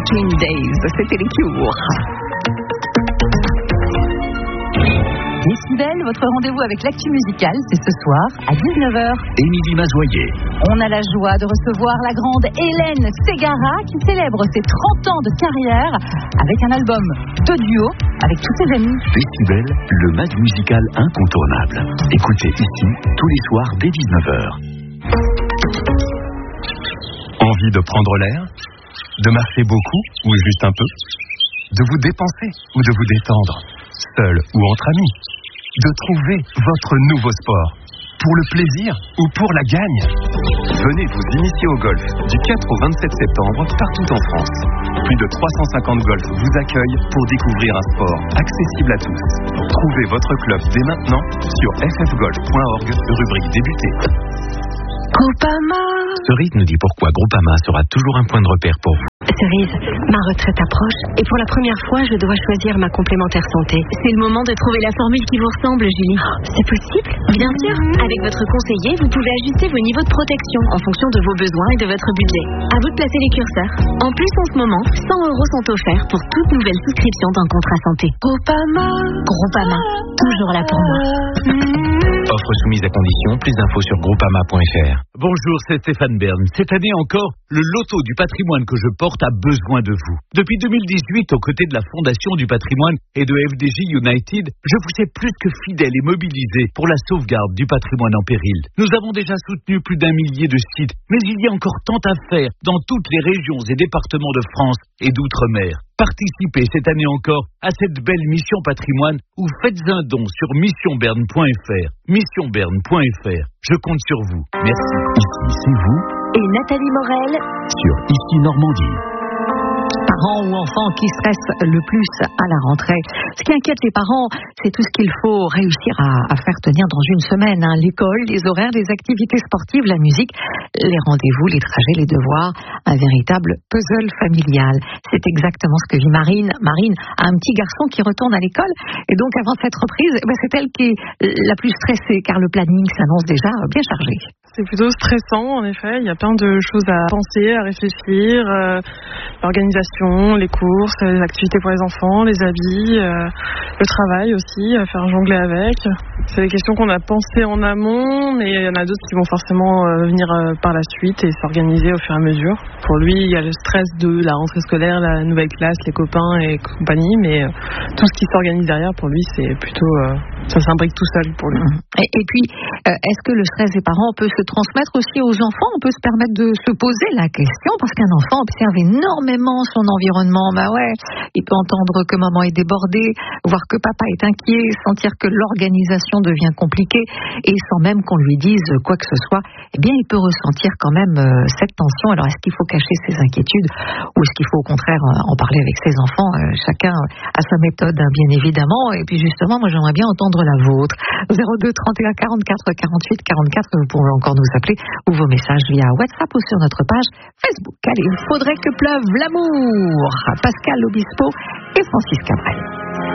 Between Days. C'était les Cure. Décibel, votre rendez-vous avec l'actu musicale, c'est ce soir à 19h. Émilie Mazoyer. On a la joie de recevoir la grande Hélène Ségara qui célèbre ses 30 ans de carrière avec un album de duo avec tous ses amis. Décibel, le mag musical incontournable. Écoutez ici tous les soirs dès 19h. Envie de prendre l'air? De marcher beaucoup ou juste un peu? De vous dépenser ou de vous détendre? Seul ou entre amis? De trouver votre nouveau sport? Pour le plaisir ou pour la gagne? Venez vous initier au golf du 4 au 27 septembre partout en France. Plus de 350 golfs vous accueillent pour découvrir un sport accessible à tous. Trouvez votre club dès maintenant sur ffgolf.org, rubrique débuter. Groupama. Cerise nous dit pourquoi Groupama sera toujours un point de repère pour vous. Cerise, ma retraite approche et pour la première fois, je dois choisir ma complémentaire santé. C'est le moment de trouver la formule qui vous ressemble, Julie. C'est possible? Bien sûr. Avec votre conseiller, vous pouvez ajuster vos niveaux de protection en fonction de vos besoins et de votre budget. À vous de placer les curseurs. En plus, en ce moment, 100 € sont offerts pour toute nouvelle souscription d'un contrat santé. Groupama, toujours là pour moi. Offre soumise à condition, plus d'infos sur groupama.fr. Bonjour, c'est Stéphane Bern. Cette année encore, le loto du patrimoine que je porte a besoin de vous. Depuis 2018, aux côtés de la Fondation du patrimoine et de FDJ United, je vous sais plus que fidèle et mobilisé pour la sauvegarde du patrimoine en péril. Nous avons déjà soutenu plus d'1 millier de sites, mais il y a encore tant à faire dans toutes les régions et départements de France et d'outre-mer. Participez cette année encore à cette belle mission patrimoine ou faites un don sur missionberne.fr. Missionberne.fr. Je compte sur vous. Merci. Ici, c'est vous Et Nathalie Morel sur Ici Normandie. Parents ou enfants qui stressent le plus à la rentrée. Ce qui inquiète les parents, c'est tout ce qu'il faut réussir à faire tenir dans une semaine. L'école, les horaires, les activités sportives, la musique, les rendez-vous, les trajets, les devoirs. Un véritable puzzle familial. C'est exactement ce que vit Marine. Marine a un petit garçon qui retourne à l'école. Et donc, avant cette reprise, c'est elle qui est la plus stressée, car le planning s'annonce déjà bien chargé. C'est plutôt stressant, en effet. Il y a plein de choses à penser, à réfléchir. L'organisation, les courses, les activités pour les enfants, les habits, le travail aussi, à faire jongler avec. C'est des questions qu'on a pensées en amont, mais il y en a d'autres qui vont forcément venir par la suite et s'organiser au fur et à mesure. Pour lui, il y a le stress de la rentrée scolaire, la nouvelle classe, les copains et compagnie, mais tout ce qui s'organise derrière, pour lui, c'est plutôt... ça s'imbrique tout seul pour lui. Et puis, est-ce que le stress des parents peut se transmettre aussi aux enfants? On peut se permettre de se poser la question, parce qu'un enfant observe énormément son environnement. Il peut entendre que maman est débordée, voir que papa est inquiet, sentir que l'organisation devient compliquée, et sans même qu'on lui dise quoi que ce soit, il peut ressentir quand même cette tension. Alors, est-ce qu'il faut cacher ses inquiétudes, ou est-ce qu'il faut au contraire en parler avec ses enfants? Chacun a sa méthode, bien évidemment. Et puis justement, moi j'aimerais bien entendre la vôtre. 02 31 44 48 44, vous pouvez encore nous appeler, ou vos messages via WhatsApp ou sur notre page Facebook. Allez, il faudrait que pleuve l'amour. Pascal Obispo et Francis Cabrel.